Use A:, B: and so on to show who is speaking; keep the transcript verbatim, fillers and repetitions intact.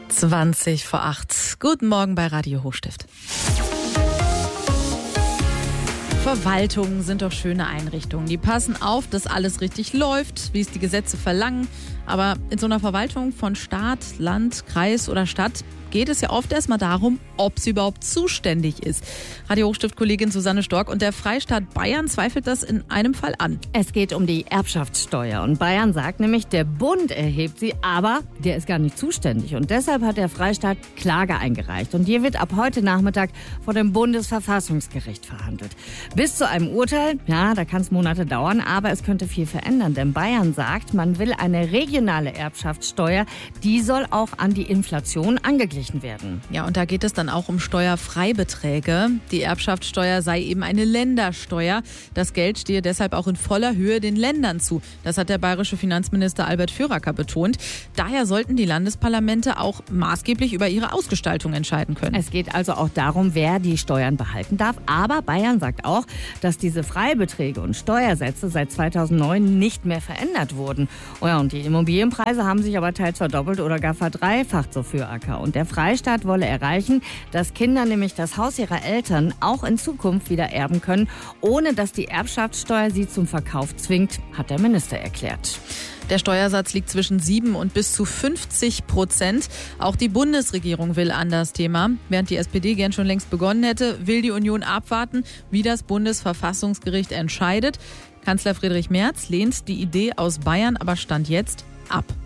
A: zwanzig vor acht. Guten Morgen bei Radio Hochstift. Verwaltungen sind doch schöne Einrichtungen. Die passen auf, dass alles richtig läuft, wie es die Gesetze verlangen. Aber in so einer Verwaltung von Staat, Land, Kreis oder Stadt geht es ja oft erstmal darum, ob sie überhaupt zuständig ist. Radio Hochstift-Kollegin Susanne Stork und der Freistaat Bayern zweifelt das in einem Fall an.
B: Es geht um die Erbschaftssteuer und Bayern sagt nämlich, der Bund erhebt sie, aber der ist gar nicht zuständig. Und deshalb hat der Freistaat Klage eingereicht. Und hier wird ab heute Nachmittag vor dem Bundesverfassungsgericht verhandelt. Bis zu einem Urteil, ja, da kann es Monate dauern, aber es könnte viel verändern. Denn Bayern sagt, man will eine regionale Erbschaftssteuer, die soll auch an die Inflation angeglichen werden.
A: Ja, und da geht es dann auch um Steuerfreibeträge. Die Erbschaftssteuer sei eben eine Ländersteuer. Das Geld stehe deshalb auch in voller Höhe den Ländern zu. Das hat der bayerische Finanzminister Albert Füracker betont. Daher sollten die Landesparlamente auch maßgeblich über ihre Ausgestaltung entscheiden können.
B: Es geht also auch darum, wer die Steuern behalten darf. Aber Bayern sagt auch, dass diese Freibeträge und Steuersätze seit zweitausendneun nicht mehr verändert wurden. Oh ja, und die Immobilienpreise haben sich aber teils verdoppelt oder gar verdreifacht, so Füracker. Und der Freistaat wolle erreichen, dass Kinder nämlich das Haus ihrer Eltern auch in Zukunft wieder erben können, ohne dass die Erbschaftssteuer sie zum Verkauf zwingt, hat der Minister erklärt.
A: Der Steuersatz liegt zwischen sieben und bis zu fünfzig Prozent. Auch die Bundesregierung will an das Thema. Während die S P D gern schon längst begonnen hätte, will die Union abwarten, wie das Bundesverfassungsgericht entscheidet. Kanzler Friedrich Merz lehnt die Idee aus Bayern aber Stand jetzt ab.